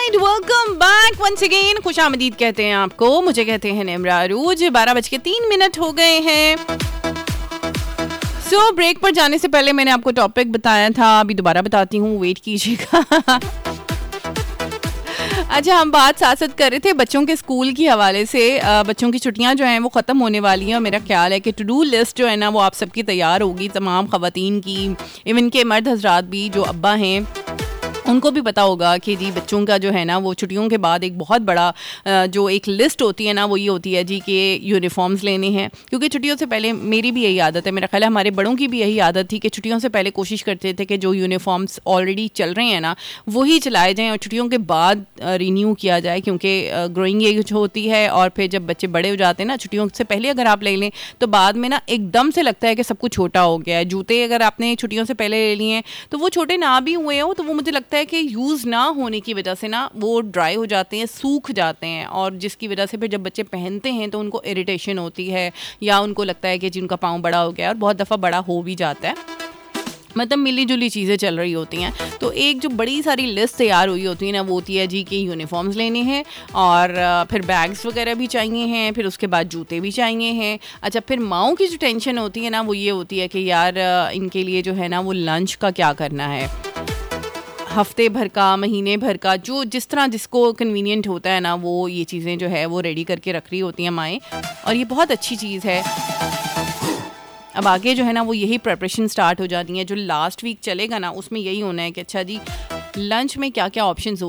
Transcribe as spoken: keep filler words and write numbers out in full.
Right, welcome back once again. खुशामदीद कहते हैं आपको, मुझे कहते हैं निम्रा अरूज। बारह बज के तीन मिनट हो गए हैं। सो so, ब्रेक पर जाने से पहले मैंने आपको टॉपिक बताया था, अभी दोबारा बताती हूँ, वेट कीजिएगा। अच्छा, हम बात साथ साथ कर रहे थे बच्चों के स्कूल की हवाले से। बच्चों की छुट्टियां जो हैं वो ख़त्म होने वाली हैं और मेरा ख्याल है कि टू डू लिस्ट जो है ना वो आप सबकी तैयार होगी, तमाम ख़वातीन की, इवन के मर्द हजरात भी जो अब्बा हैं उनको भी पता होगा कि जी बच्चों का जो है ना वो छुट्टियों के बाद एक बहुत बड़ा जो एक लिस्ट होती है ना वो ये होती है जी कि यूनिफॉर्म्स लेने हैं। क्योंकि छुट्टियों से पहले मेरी भी यही आदत है, मेरा ख्याल है हमारे बड़ों की भी यही आदत थी कि छुट्टियों से पहले कोशिश करते थे कि जो यूनिफॉर्म्स ऑलरेडी चल रहे हैं ना वही चलाए जाएँ और छुट्टियों के बाद रीन्यू किया जाए। क्योंकि ग्रोइंग एज होती है और फिर जब बच्चे बड़े हो जाते हैं ना, छुट्टियों से पहले अगर आप ले लें तो बाद में ना एकदम से लगता है कि सब कुछ छोटा हो गया है। जूते अगर आपने छुट्टियों से पहले ले लिए हैं तो वो छोटे ना भी हुए हो तो वो मुझे लगता है कि यूज़ ना होने की वजह से ना वो ड्राई हो जाते हैं, सूख जाते हैं, और जिसकी वजह से फिर जब बच्चे पहनते हैं तो उनको इरिटेशन होती है या उनको लगता है कि जिनका पाँव बड़ा हो गया, और बहुत दफ़ा बड़ा हो भी जाता है, मतलब मिली जुली चीज़ें चल रही होती हैं। तो एक जो बड़ी सारी लिस्ट तैयार हुई होती है ना वो होती है जी कि यूनिफॉर्म्स लेने हैं और फिर बैग्स वगैरह भी चाहिए हैं, फिर उसके बाद जूते भी चाहिए हैं। अच्छा, फिर माओं की जो टेंशन होती है ना वो ये होती है कि यार इनके लिए जो है ना वो लंच का क्या करना है, हफ्ते भर का, महीने भर का, जो जिस तरह जिसको कन्वीनियंट होता है ना वो ये चीज़ें जो है वो रेडी करके रख रही होती हैं माएँ, और ये बहुत अच्छी चीज़ है। अब आगे जो है ना वो यही प्रिपरेशन स्टार्ट हो जाती हैं। जो लास्ट वीक चलेगा ना उसमें यही होना है कि अच्छा जी लंच में क्या क्या ऑप्शंस